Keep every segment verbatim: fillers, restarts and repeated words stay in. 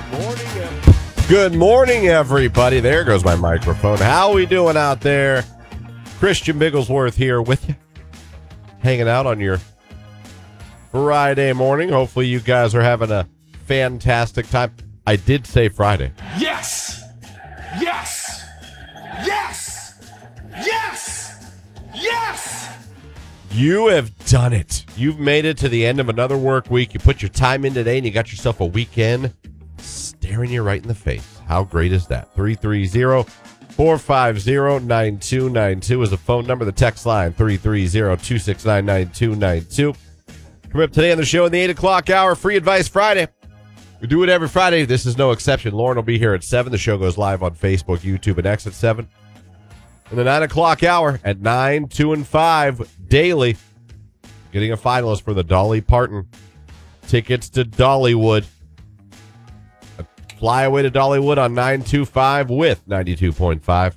morning, everybody. Good morning, everybody. There goes my microphone. How we doing out there? Christian Bigglesworth here with you, hanging out on your Friday morning. Hopefully you guys are having a fantastic time. I did say Friday. Yes! Yes! Yes! Yes! Yes! You have done it. You've made it to the end of another work week. You put your time in today and you got yourself a weekend staring you right in the face. How great is that? three three zero, four five zero, nine two nine two is the phone number. The text line, three three zero, two six nine, nine two nine two. Coming up today on the show in the eight o'clock hour, Free Advice Friday. We do it every Friday. This is no exception. Lauren will be here at seven. The show goes live on Facebook, YouTube, and X at seven. In the nine o'clock hour at nine, two, and five daily, getting a finalist for the Dolly Parton tickets to Dollywood. Fly away to Dollywood on nine two five with ninety-two point five.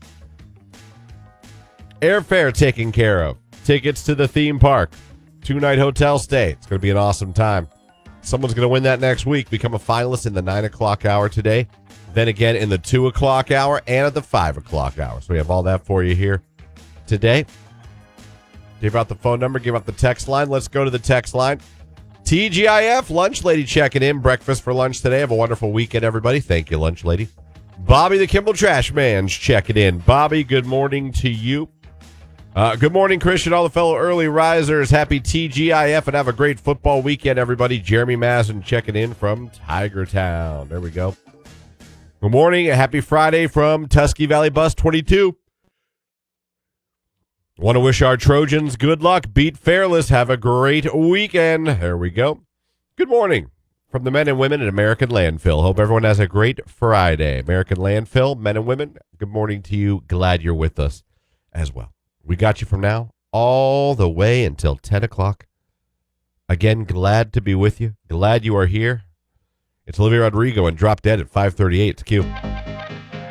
Airfare taken care of. Tickets to the theme park. Two-night hotel stay. It's going to be an awesome time. Someone's going to win that next week. Become a finalist in the nine o'clock hour today. Then again in the two o'clock hour and at the five o'clock hour. So we have all that for you here today. Give out the phone number. Give out the text line. Let's go to the text line. T G I F, Lunch Lady checking in. Breakfast for lunch today. Have a wonderful weekend, everybody. Thank you, Lunch Lady. Bobby the Kimball Trash Man's checking in. Bobby, good morning to you. Uh, good morning, Christian, all the fellow early risers. Happy T G I F and have a great football weekend, everybody. Jeremy Mazin checking in from Tiger Town. There we go. Good morning. A happy Friday from Tusky Valley Bus twenty-two. Want to wish our Trojans good luck. Beat Fairless. Have a great weekend. There we go. Good morning from the men and women at American Landfill. Hope everyone has a great Friday. American Landfill, men and women, good morning to you. Glad you're with us as well. We got you from now all the way until ten o'clock. Again, glad to be with you. Glad you are here. It's Olivia Rodrigo and Drop Dead at five thirty-eight. It's Q.